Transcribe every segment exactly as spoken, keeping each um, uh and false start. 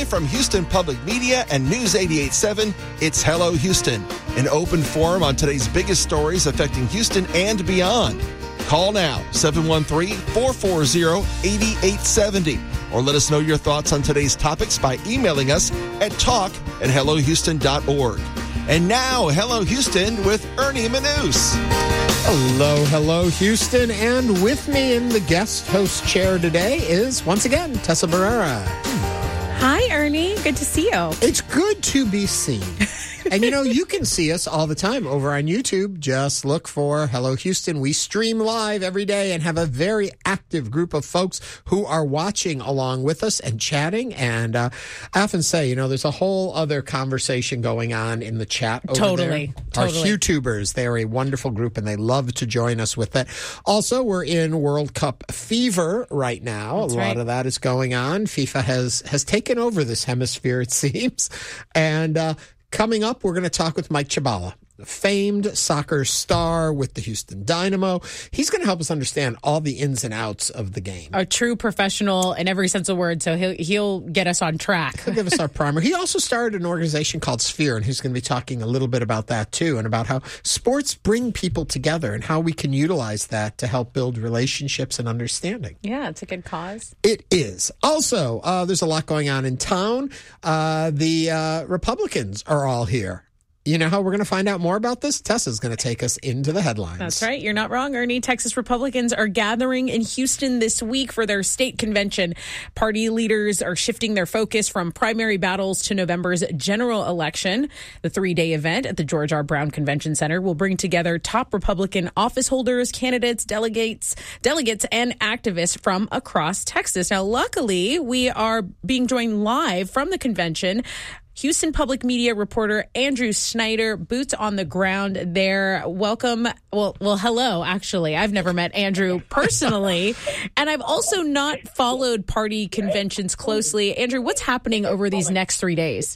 from Houston Public Media and News eighty-eight point seven, it's Hello Houston, an open forum on today's biggest stories affecting Houston and beyond. Call now, seven one three, four four zero, eight eight seven zero, or let us know your thoughts on today's topics by emailing us at talk at hello houston dot org. And now, Hello Houston with Ernie Manous. Hello, hello, Houston. And with me in the guest host chair today is, once again, Tessa Barrera. Hi, Ernie. Good to see you. It's good to be seen. And, you know, you can see us all the time over on YouTube. Just look for Hello Houston. We stream live every day and have a very active group of folks who are watching along with us and chatting. And uh, I often say, you know, there's a whole other conversation going on in the chat over Totally. there. Totally. Our YouTubers, they are a wonderful group and they love to join us with that. Also, we're in World Cup fever right now. That's a lot right. of that is going on. FIFA has, has taken over this hemisphere, it seems. And, uh, coming up, we're going to talk with Mike Chabala, the famed soccer star with the Houston Dynamo. He's going to help us understand all the ins and outs of the game. A true professional in every sense of the word, so he'll, he'll get us on track. He'll give us our primer. He also started an organization called Sphere, and he's going to be talking a little bit about that too, and about how sports bring people together and how we can utilize that to help build relationships and understanding. Yeah, it's a good cause. It is. Also, uh, there's a lot going on in town. Uh, the uh, Republicans are all here. You know how we're going to find out more about this? Tessa's going to take us into the headlines. That's right. You're not wrong, Ernie. Texas Republicans are gathering in Houston this week for their state convention. Party leaders are shifting their focus from primary battles to November's general election. The three-day event at the George R. Brown Convention Center will bring together top Republican office holders, candidates, delegates, delegates, and activists from across Texas. Now, luckily, we are being joined live from the convention. Houston Public Media reporter Andrew Snyder, boots on the ground there. Welcome. Well, well, hello, actually. I've never met Andrew personally, and I've also not followed party conventions closely. Andrew, what's happening over these next three days?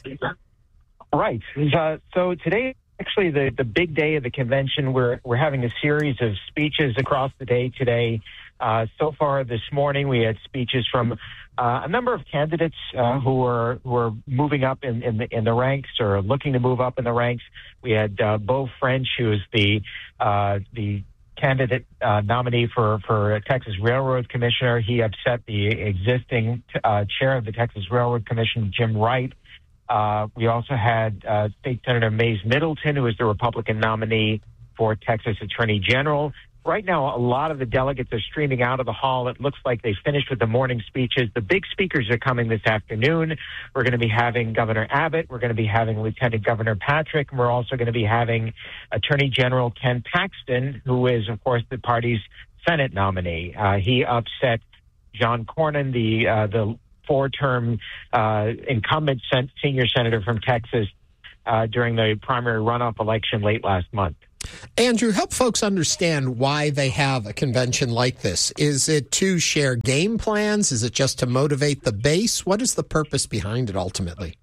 Right. Uh, so today, actually, the, the big day of the convention, we're, we're having a series of speeches across the day today. Uh, so far this morning, we had speeches from uh, a number of candidates uh, who are who are moving up in, in the in the ranks or looking to move up in the ranks. We had uh, Beau French, who is the uh, the candidate uh, nominee for for a Texas Railroad Commissioner. He upset the existing uh, chair of the Texas Railroad Commission, Jim Wright. Uh, we also had uh, State Senator Mays Middleton, who is the Republican nominee for Texas Attorney General. Right now, a lot of the delegates are streaming out of the hall. It looks like they finished with the morning speeches. The big speakers are coming this afternoon. We're going to be having Governor Abbott. We're going to be having Lieutenant Governor Patrick. And we're also going to be having Attorney General Ken Paxton, who is, of course, the party's Senate nominee. Uh, he upset John Cornyn, the uh, the four-term uh, incumbent sen- senior senator from Texas, uh, during the primary runoff election late last month. Andrew, help folks understand why they have a convention like this. Is it to share game plans? Is it just to motivate the base? What is the purpose behind it ultimately?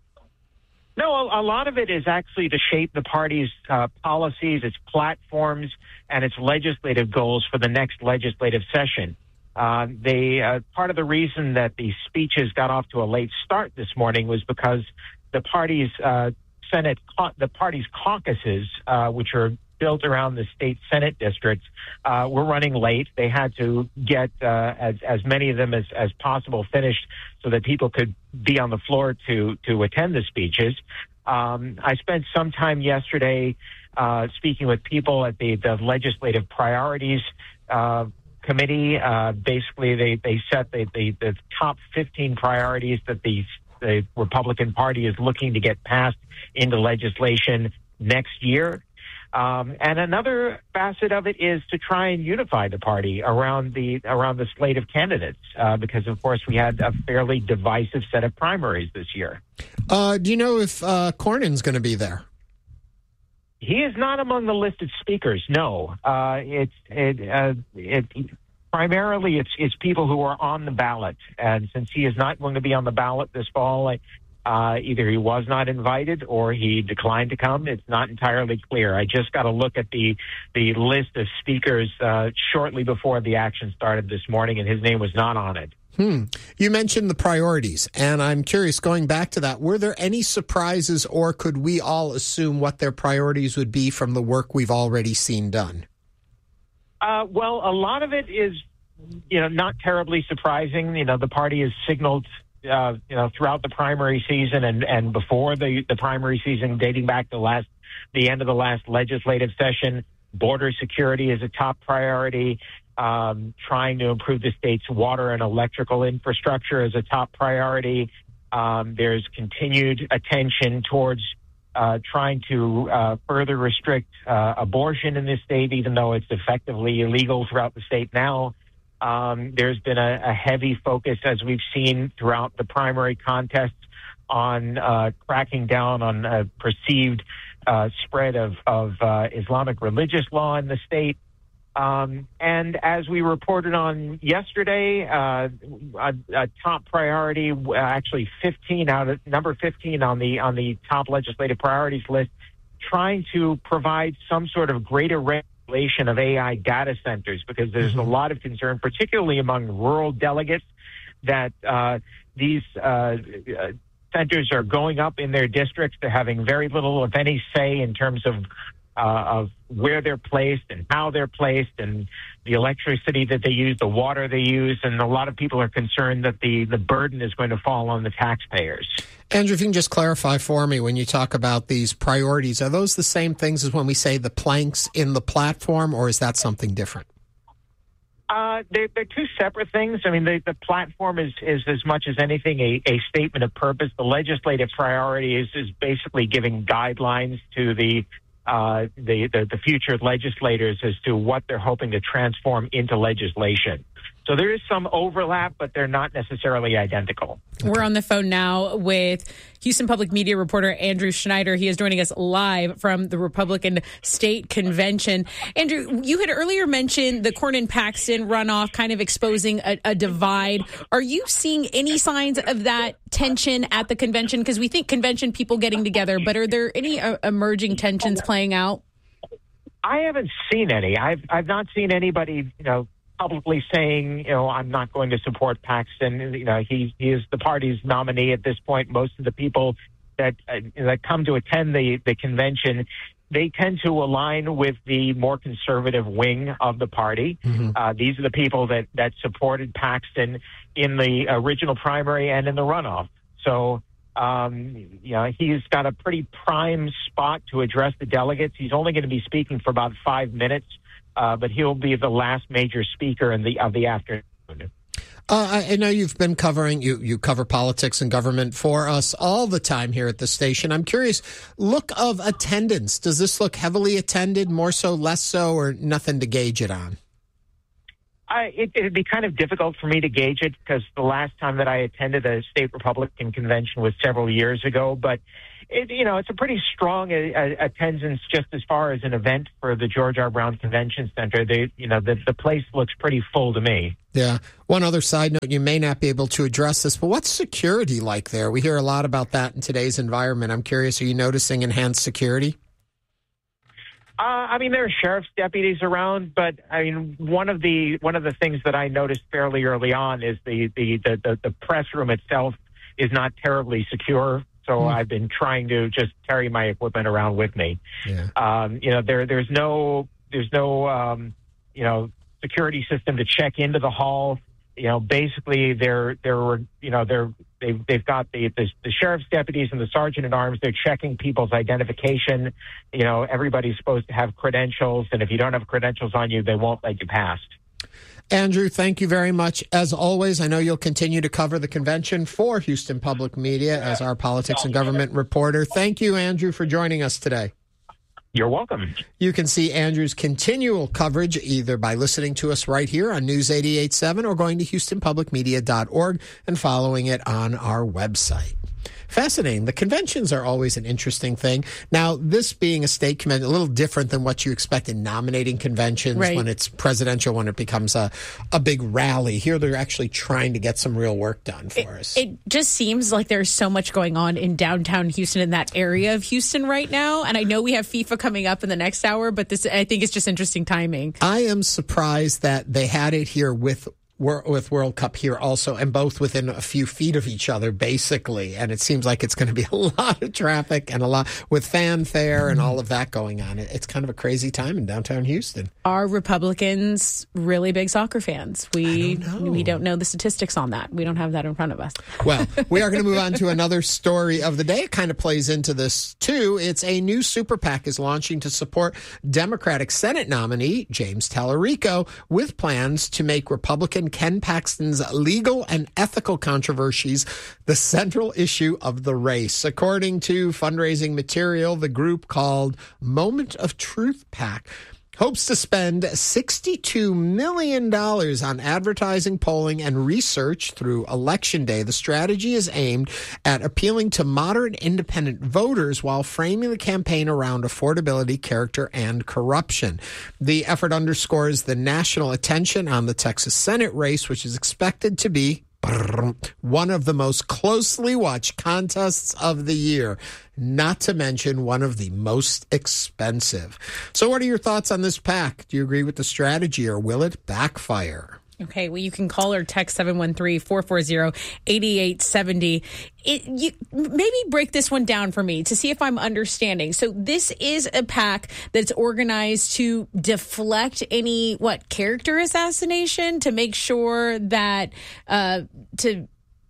No, a, a lot of it is actually to shape the party's uh, policies, its platforms, and its legislative goals for the next legislative session. Uh, they uh, part of the reason that the speeches got off to a late start this morning was because the party's uh, Senate, the party's caucuses, uh, which are built around the state Senate districts, uh, were running late. They had to get uh, as as many of them as, as possible finished so that people could be on the floor to to attend the speeches. Um, I spent some time yesterday uh, speaking with people at the, the legislative priorities uh, committee. Uh, basically, they, they set the, the, the top fifteen priorities that the, the Republican Party is looking to get passed into legislation next year. Um, and another facet of it is to try and unify the party around the around the slate of candidates, uh, because, of course, we had a fairly divisive set of primaries this year. Uh, do you know if uh, Cornyn's going to be there? He is not among the listed speakers. No, uh, it's it, uh, it primarily it's it's people who are on the ballot, and since he is not going to be on the ballot this fall, I, Uh, either he was not invited or he declined to come. It's not entirely clear. I just got to look at the the list of speakers uh, shortly before the action started this morning, and his name was not on it. Hmm. You mentioned the priorities, and I'm curious, going back to that, were there any surprises, or could we all assume what their priorities would be from the work we've already seen done? Uh, well, a lot of it is, you know, not terribly surprising. You know, the party has signaled, uh, you know, throughout the primary season and, and before the, the primary season, dating back to last the end of the last legislative session, border security is a top priority. Um, trying to improve the state's water and electrical infrastructure is a top priority. Um, there's continued attention towards uh, trying to uh, further restrict uh, abortion in this state, even though it's effectively illegal throughout the state now. Um, there's been a, a heavy focus, as we've seen throughout the primary contests, on uh, cracking down on a perceived uh, spread of, of uh, Islamic religious law in the state. Um, and as we reported on yesterday, uh, a, a top priority, actually fifteen out of number fifteen on the on the top legislative priorities list, trying to provide some sort of greater regulation of A I data centers, because there's a lot of concern, particularly among rural delegates, that uh, these uh, centers are going up in their districts. They're having very little, if any, say in terms of Uh, of where they're placed and how they're placed and the electricity that they use, the water they use. And a lot of people are concerned that the, the burden is going to fall on the taxpayers. Andrew, if you can just clarify for me, when you talk about these priorities, are those the same things as when we say the planks in the platform, or is that something different? Uh, they're, they're two separate things. I mean, the, the platform is, is as much as anything a, a statement of purpose. The legislative priority is, is basically giving guidelines to the Uh, the, the, the future legislators as to what they're hoping to transform into legislation. So there is some overlap, but they're not necessarily identical. Okay. We're on the phone now with Houston Public Media reporter Andrew Schneider. He is joining us live from the Republican State Convention. Andrew, you had earlier mentioned the Cornyn-Paxton runoff kind of exposing a, a divide. Are you seeing any signs of that tension at the convention? Because we think convention people getting together, but are there any uh, emerging tensions playing out? I haven't seen any. I've I've not seen anybody, you know, publicly saying, you know, I'm not going to support Paxton. You know, he he is the party's nominee at this point. Most of the people that uh, that come to attend the the convention, they tend to align with the more conservative wing of the party. Mm-hmm. Uh, these are the people that that supported Paxton in the original primary and in the runoff. So, um, you know, he's got a pretty prime spot to address the delegates. He's only going to be speaking for about five minutes. Uh, but he'll be the last major speaker in the of the afternoon. Uh, I know you've been covering, you, you cover politics and government for us all the time here at the station. I'm curious, look of attendance. Does this look heavily attended, more so, less so, or nothing to gauge it on? I, it, it'd be kind of difficult for me to gauge it because the last time that I attended a state Republican convention was several years ago. But It, you know, it's a pretty strong uh, attendance just as far as an event for the George R. Brown Convention Center. They, you know, the, the place looks pretty full to me. Yeah. One other side note, you may not be able to address this, but what's security like there? We hear a lot about that in today's environment. I'm curious, are you noticing enhanced security? Uh, I mean, there are sheriff's deputies around, but I mean, one of the one of the things that I noticed fairly early on is the the the, the, the press room itself is not terribly secure. So mm. I've been trying to just carry my equipment around with me. Yeah. Um, you know, there there's no there's no um, you know security system to check into the hall. You know, basically they're they're you know they're they've they've got the, the the sheriff's deputies and the sergeant at arms. They're checking people's identification. You know, everybody's supposed to have credentials, and if you don't have credentials on you, they won't let you pass. Andrew, thank you very much. As always, I know you'll continue to cover the convention for Houston Public Media as our politics and government reporter. Thank you, Andrew, for joining us today. You're welcome. You can see Andrew's continual coverage either by listening to us right here on News eighty-eight point seven or going to houston public media dot org and following it on our website. Fascinating. The conventions are always an interesting thing. Now, this being a state convention, a little different than what you expect in nominating conventions right. when it's presidential, when it becomes a, a big rally. Here, they're actually trying to get some real work done for it, us. It just seems like there's so much going on in downtown Houston, in that area of Houston right now. And I know we have FIFA coming up in the next hour, but this I think it's just interesting timing. I am surprised that they had it here with with World Cup here also, and both within a few feet of each other, basically. And it seems like it's going to be a lot of traffic and a lot with fanfare and all of that going on. It's kind of a crazy time in downtown Houston. Are Republicans really big soccer fans? We don't know. we don't know the statistics on that. We don't have that in front of us. Well, we are going to move on to another story of the day. It kind of plays into this, too. It's a new super PAC is launching to support Democratic Senate nominee James Tallarico with plans to make Republican Ken Paxton's legal and ethical controversies the central issue of the race. According to fundraising material, the group called Moment of Truth PAC hopes to spend sixty-two million dollars on advertising, polling, and research through Election Day. The strategy is aimed at appealing to moderate independent voters while framing the campaign around affordability, character, and corruption. The effort underscores the national attention on the Texas Senate race, which is expected to be one of the most closely watched contests of the year, not to mention one of the most expensive. So what are your thoughts on this PAC? Do you agree with the strategy, or will it backfire? Okay, well, you can call or text seven one three, four four zero, eight eight seven zero. It, you, maybe break this one down for me to see if I'm understanding. So this is a PAC that's organized to deflect any, what, character assassination, to make sure that, uh, to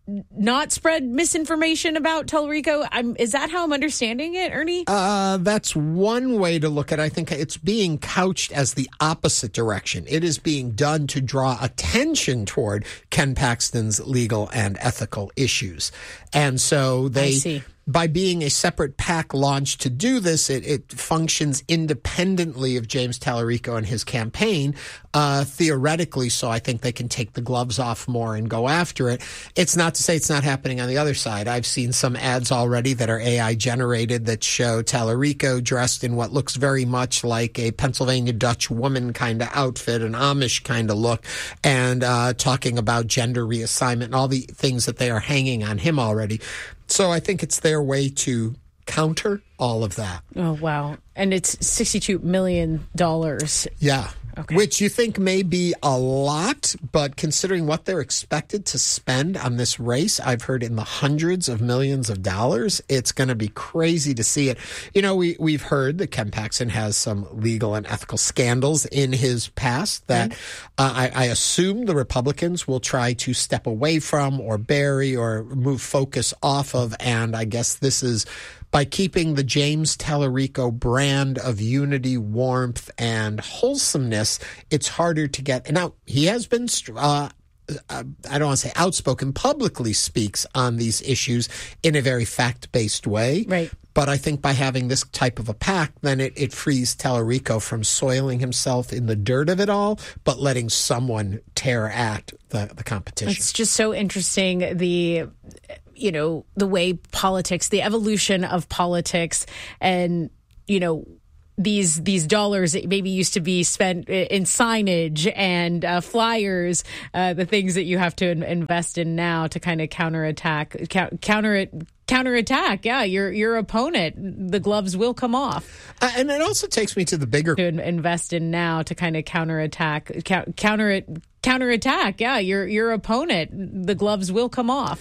not spread misinformation about Tallarico. I'm, is that how I'm understanding it, Ernie? Uh, that's one way to look at it. I think it's being couched as the opposite direction. It is being done to draw attention toward Ken Paxton's legal and ethical issues. And so they, by being a separate PAC launched to do this, it, it functions independently of James Tallarico and his campaign, uh, theoretically. So I think they can take the gloves off more and go after it. It's not to say it's not happening on the other side. I've seen some ads already that are A I generated that show Tallarico dressed in what looks very much like a Pennsylvania Dutch woman kind of outfit, an Amish kind of look, and uh, talking about gender reassignment and all the things that they are hanging on him already. So I think it's their way to counter all of that. Oh, wow. And it's sixty-two million dollars. Yeah. Okay. Which you think may be a lot, but considering what they're expected to spend on this race, I've heard in the hundreds of millions of dollars, it's going to be crazy to see it. You know, we, we've heard that Ken Paxton has some legal and ethical scandals in his past that mm-hmm. uh, I, I assume the Republicans will try to step away from or bury or move focus off of. And I guess this is by keeping the James Tallarico brand of unity, warmth, and wholesomeness, it's harder to get. Now, he has been, uh, I don't want to say outspoken, publicly speaks on these issues in a very fact-based way. Right. But I think by having this type of a PAC, then it, it frees Tallarico from soiling himself in the dirt of it all, but letting someone tear at the, the competition. It's just so interesting, the, you know, the way politics, the evolution of politics, and, you know, these these dollars that maybe used to be spent in signage and uh, flyers, uh, the things that you have to invest in now to kind of counterattack, counter it. Counterattack, yeah, your your opponent, the gloves will come off. Uh, and it also takes me to the bigger to invest in now to kind of counterattack, counter it, counterattack, yeah, your your opponent, the gloves will come off.